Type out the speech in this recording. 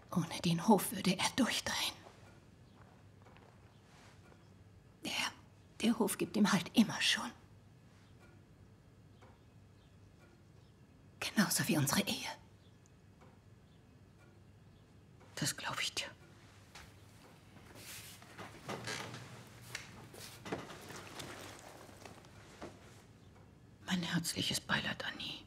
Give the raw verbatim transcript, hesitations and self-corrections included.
Ohne den Hof würde er durchdrehen. Der, der Hof gibt ihm halt immer schon. Genauso wie unsere Ehe. Das glaube ich dir. Mein herzliches Beileid, Annie.